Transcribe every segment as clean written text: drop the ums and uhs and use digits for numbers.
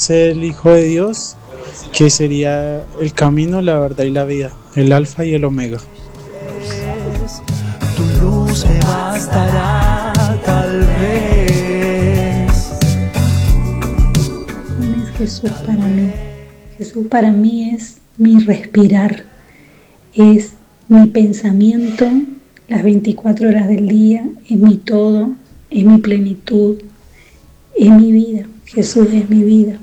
es el Hijo de Dios, que sería el camino, la verdad y la vida, el alfa y el omega. Tu luz me bastará, tal vez. ¿Quién es Jesús para mí? Jesús para mí es mi respirar, es mi pensamiento las 24 horas del día, es mi todo, es mi plenitud, es mi vida. Jesús es mi vida.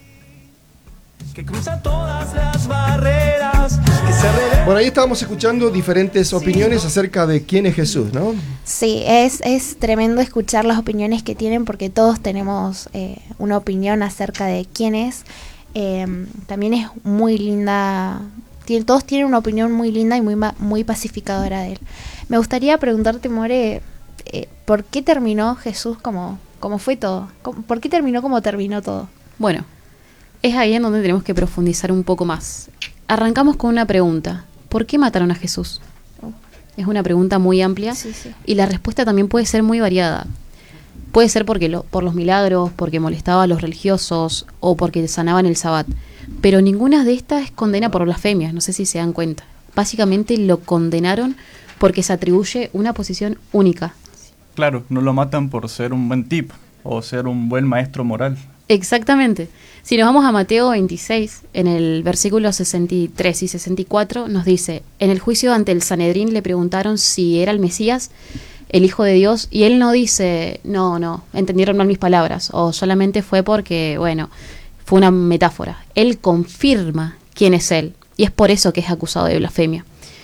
Que cruza todas las barreras. Bueno, ahí estábamos escuchando diferentes opiniones acerca de quién es Jesús, ¿no? Sí, es tremendo escuchar las opiniones que tienen, porque todos tenemos una opinión acerca de quién es. También es muy linda, todos tienen una opinión muy linda y muy pacificadora de él. Me gustaría preguntarte, More, ¿por qué terminó Jesús como fue todo? ¿Por qué terminó como terminó todo? Bueno, es ahí en donde tenemos que profundizar un poco más. Arrancamos con una pregunta. ¿Por qué mataron a Jesús? Es una pregunta muy amplia, Sí. y la respuesta también puede ser muy variada. Puede ser por los milagros, porque molestaba a los religiosos o porque sanaban el sabbat. Pero ninguna de estas es condena por blasfemia, no sé si se dan cuenta. Básicamente lo condenaron porque se atribuye una posición única. Claro, no lo matan por ser un buen tipo o ser un buen maestro moral. Exactamente. Si nos vamos a Mateo 26, en el versículo 63 y 64, nos dice: en el juicio ante el Sanedrín le preguntaron si era el Mesías, el Hijo de Dios, y él no dice, no, entendieron mal mis palabras, o solamente fue porque, fue una metáfora. Él confirma quién es él, y es por eso que es acusado de blasfemia.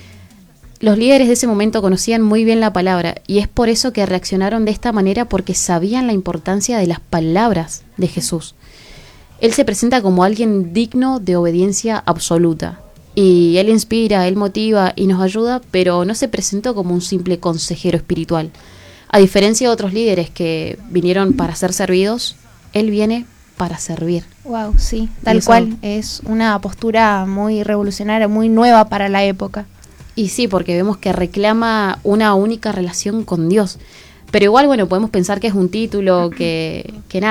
Los líderes de ese momento conocían muy bien la palabra, y es por eso que reaccionaron de esta manera, porque sabían la importancia de las palabras de Jesús. Él se presenta como alguien digno de obediencia absoluta, y él inspira, él motiva y nos ayuda, pero no se presentó como un simple consejero espiritual. A diferencia de otros líderes que vinieron para ser servidos, él viene para servir. Wow, sí, tal cual. Es una postura muy revolucionaria, muy nueva para la época. Y sí, porque vemos que reclama una única relación con Dios. Pero igual, podemos pensar que es un título, que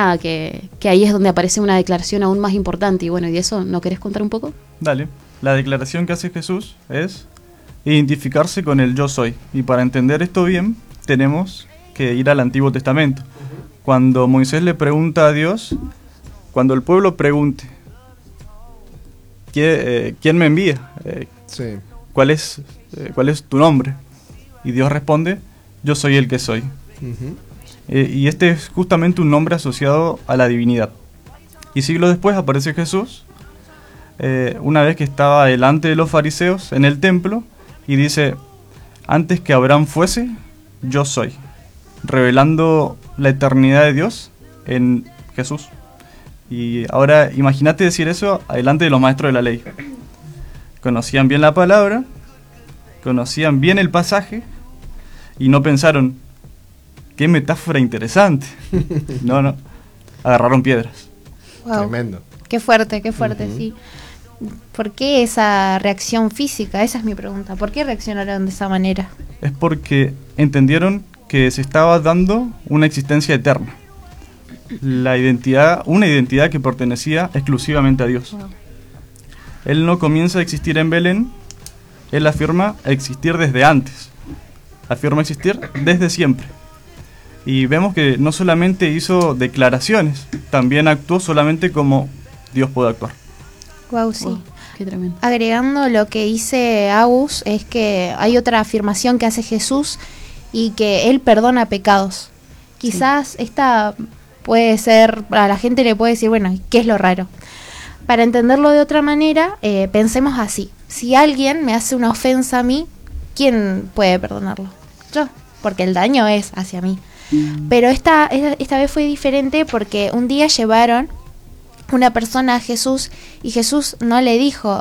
ahí es donde aparece una declaración aún más importante. Y ¿y de eso no querés contar un poco? Dale. La declaración que hace Jesús es identificarse con el yo soy. Y para entender esto bien, tenemos que ir al Antiguo Testamento. Cuando Moisés le pregunta a Dios, cuando el pueblo pregunte, ¿quién me envía? Sí. ¿Cuál es tu nombre? Y Dios responde, yo soy el que soy. Uh-huh. Y este es justamente un nombre asociado a la divinidad. Y siglos después aparece Jesús, una vez que estaba delante de los fariseos en el templo, y dice, antes que Abraham fuese, yo soy, revelando la eternidad de Dios en Jesús. Y ahora imagínate decir eso delante de los maestros de la ley. Conocían bien la palabra, conocían bien el pasaje, y no pensaron, qué metáfora interesante. No, agarraron piedras. Wow. Tremendo. Qué fuerte, uh-huh. Sí. ¿Por qué esa reacción física? Esa es mi pregunta. ¿Por qué reaccionaron de esa manera? Es porque entendieron que se estaba dando una existencia eterna. Una identidad que pertenecía exclusivamente a Dios. Wow. Él no comienza a existir en Belén, él afirma existir desde antes, afirma existir desde siempre. Y vemos que no solamente hizo declaraciones, también actuó solamente como Dios puede actuar. Wow, sí. Wow, qué tremendo. Agregando lo que dice Agus, es que hay otra afirmación que hace Jesús, y que Él perdona pecados. Quizás esta puede ser, a la gente le puede decir, ¿qué es lo raro? Para entenderlo de otra manera, pensemos así. Si alguien me hace una ofensa a mí, ¿quién puede perdonarlo? Yo, porque el daño es hacia mí. Pero esta vez fue diferente, porque un día llevaron una persona a Jesús, y Jesús no le dijo,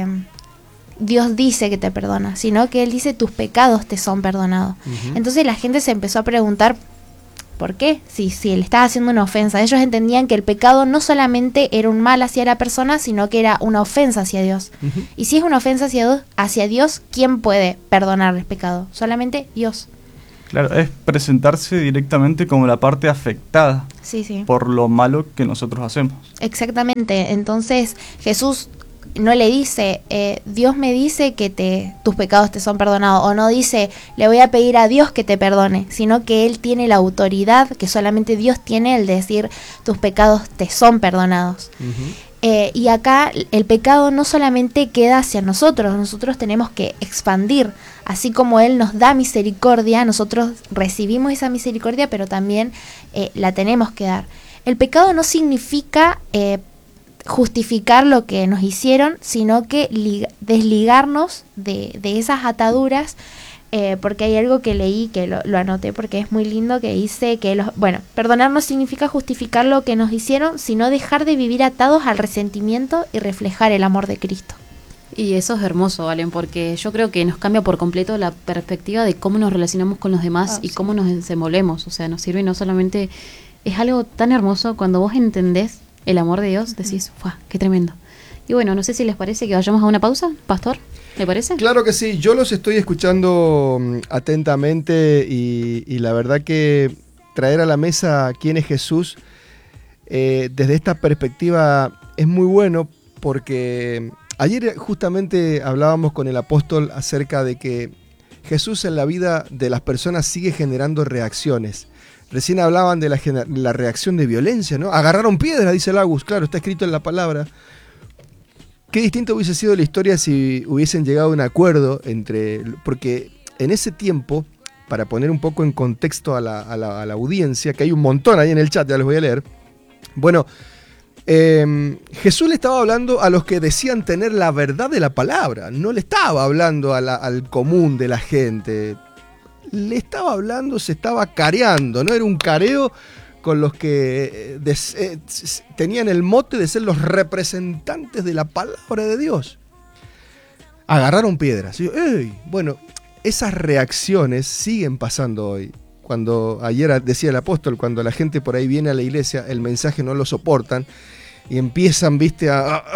Dios dice que te perdona, sino que Él dice, tus pecados te son perdonados. Uh-huh. Entonces la gente se empezó a preguntar, ¿por qué? Si le estaba haciendo una ofensa. Ellos entendían que el pecado no solamente era un mal hacia la persona, sino que era una ofensa hacia Dios. Uh-huh. Y si es una ofensa hacia Dios, ¿quién puede perdonar el pecado? Solamente Dios. Claro, es presentarse directamente como la parte afectada Sí. por lo malo que nosotros hacemos. Exactamente. Entonces Jesús no le dice, Dios me dice que tus pecados te son perdonados, o no dice, le voy a pedir a Dios que te perdone, sino que Él tiene la autoridad que solamente Dios tiene, el decir, tus pecados te son perdonados. Y acá el pecado no solamente queda hacia nosotros tenemos que expandir, así como Él nos da misericordia, nosotros recibimos esa misericordia, pero también la tenemos que dar. El pecado no significa justificar lo que nos hicieron, sino que desligarnos de esas ataduras, porque hay algo que leí, que lo anoté porque es muy lindo, que dice que perdonar no significa justificar lo que nos hicieron, sino dejar de vivir atados al resentimiento y reflejar el amor de Cristo. Y eso es hermoso, Valen, porque yo creo que nos cambia por completo la perspectiva de cómo nos relacionamos con los demás y cómo nos desenvolvemos. O sea, nos sirve no solamente... Es algo tan hermoso cuando vos entendés el amor de Dios, decís, ¡fuah, qué tremendo! Y bueno, no sé si les parece que vayamos a una pausa, Pastor, ¿le parece? Claro que sí, yo los estoy escuchando atentamente y la verdad que traer a la mesa quién es Jesús desde esta perspectiva es muy bueno, porque ayer justamente hablábamos con el apóstol acerca de que Jesús en la vida de las personas sigue generando reacciones. Recién hablaban de la reacción de violencia, ¿no? Agarraron piedra, dice el Agus, claro, está escrito en la palabra. Qué distinto hubiese sido la historia si hubiesen llegado a un acuerdo porque en ese tiempo, para poner un poco en contexto a la audiencia, que hay un montón ahí en el chat, ya les voy a leer. Bueno, Jesús le estaba hablando a los que decían tener la verdad de la palabra, no le estaba hablando al común de la gente. Le estaba hablando, se estaba careando, ¿no? Era un careo con los que tenían el mote de ser los representantes de la palabra de Dios. Agarraron piedras. ¿Sí? ¡Ey! Bueno, esas reacciones siguen pasando hoy. Cuando ayer decía el apóstol, cuando la gente por ahí viene a la iglesia, el mensaje no lo soportan y empiezan, viste,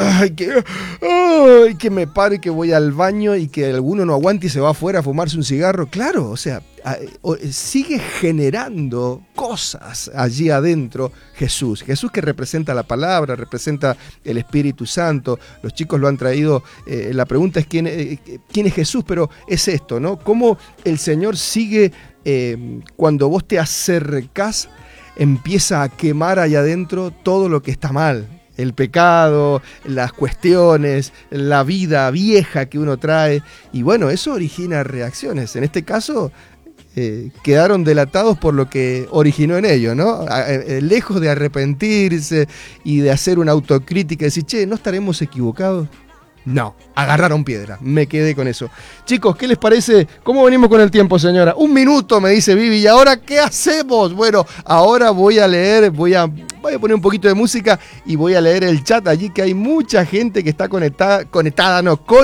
que me paro y que voy al baño y que alguno no aguante y se va afuera a fumarse un cigarro. Claro, o sea, sigue generando cosas allí adentro Jesús que representa la palabra, representa el Espíritu Santo. Los chicos lo han traído, la pregunta es quién es Jesús, pero es esto, ¿no? Cómo el Señor sigue, cuando vos te acercás, empieza a quemar allá adentro todo lo que está mal. El pecado, las cuestiones, la vida vieja que uno trae. Y bueno, eso origina reacciones. En este caso, quedaron delatados por lo que originó en ellos, ¿no? Lejos de arrepentirse y de hacer una autocrítica y decir, che, ¿no estaremos equivocados? No, agarraron piedra, me quedé con eso. Chicos, ¿qué les parece? ¿Cómo venimos con el tiempo, señora? 1 minuto, me dice Vivi, ¿y ahora qué hacemos? Bueno, ahora voy a leer, voy a poner un poquito de música y voy a leer el chat allí, que hay mucha gente que está conectada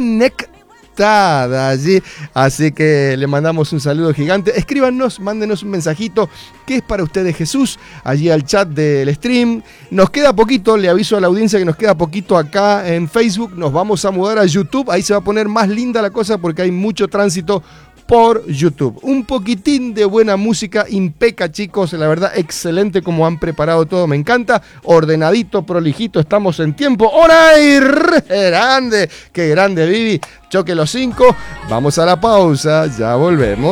allí, así que le mandamos un saludo gigante. Escríbanos, mándenos un mensajito, ¿qué es para ustedes Jesús? Allí al chat del stream. Nos queda poquito, le aviso a la audiencia que nos queda poquito acá en Facebook. Nos vamos a mudar a YouTube, ahí se va a poner más linda la cosa porque hay mucho tránsito por YouTube. Un poquitín de buena música, impeca, chicos, la verdad, excelente como han preparado todo, me encanta, ordenadito, prolijito, estamos en tiempo. ¡Hora y grande! ¡Qué grande, Vivi! Choque los 5, vamos a la pausa, ya volvemos.